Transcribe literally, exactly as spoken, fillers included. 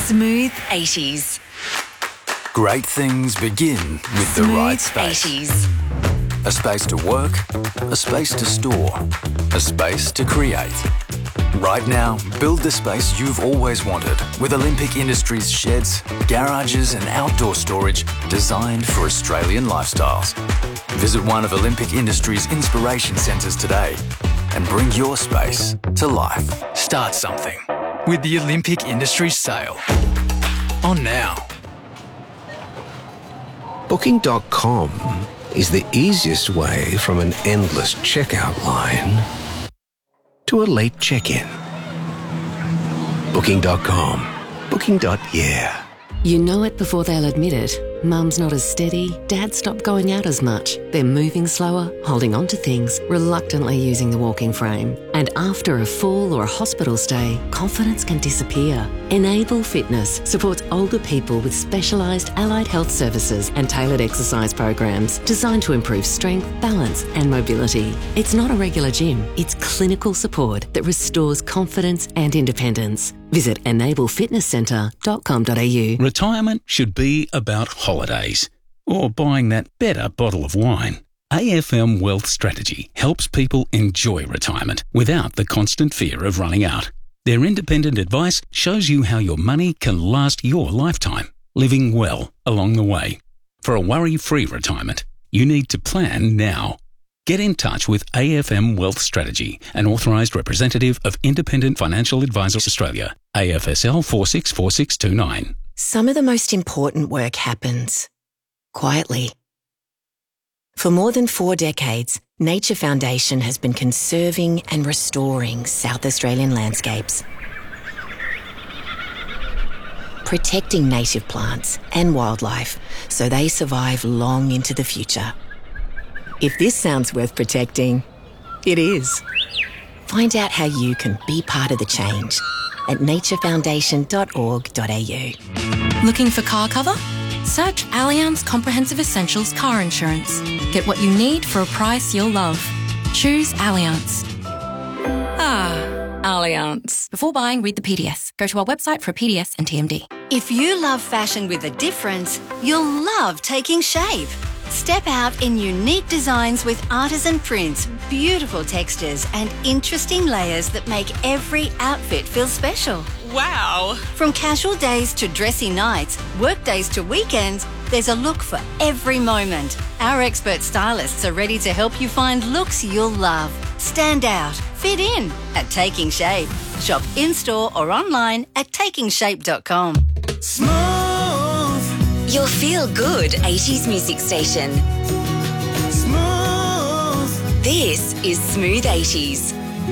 Smooth eighties. Great things begin with the right space. eighties. A space to work, a space to store, a space to create. Right now, build the space you've always wanted with Olympic Industries sheds, garages and outdoor storage designed for Australian lifestyles. Visit one of Olympic Industries' inspiration centres today and bring your space to life. Start something with the Olympic Industries sale. On now. Booking dot com is the easiest way from an endless checkout line to a late check-in. Booking dot com. Booking. Yeah. You know it before they'll admit it. Mum's not as steady, Dad's stopped going out as much. They're moving slower, holding on to things, reluctantly using the walking frame. And after a fall or a hospital stay, confidence can disappear. Enable Fitness supports older people with specialised allied health services and tailored exercise programs designed to improve strength, balance and mobility. It's not a regular gym, it's clinical support that restores confidence and independence. Visit enable fitness centre dot com dot a u. Retirement should be about holidays or buying that better bottle of wine. A F M Wealth Strategy helps people enjoy retirement without the constant fear of running out. Their independent advice shows you how your money can last your lifetime, living well along the way. For a worry-free retirement, you need to plan now. Get in touch with A F M Wealth Strategy, an authorised representative of Independent Financial Advisors Australia, A F S L four six four six two nine. Some of the most important work happens quietly. For more than four decades, Nature Foundation has been conserving and restoring South Australian landscapes, protecting native plants and wildlife so they survive long into the future. If this sounds worth protecting, it is. Find out how you can be part of the change at nature foundation dot org dot a u. Looking for car cover? Search Allianz Comprehensive Essentials Car Insurance. Get what you need for a price you'll love. Choose Allianz. Ah, Allianz. Before buying, read the P D S. Go to our website for a P D S and T M D. If you love fashion with a difference, you'll love Taking Shape. Step out in unique designs with artisan prints, beautiful textures and interesting layers that make every outfit feel special. Wow! From casual days to dressy nights, work days to weekends, there's a look for every moment. Our expert stylists are ready to help you find looks you'll love. Stand out, fit in at Taking Shape. Shop in-store or online at taking shape dot com. Smooth. Your feel-good eighties music station. Smooth. This is Smooth eighties.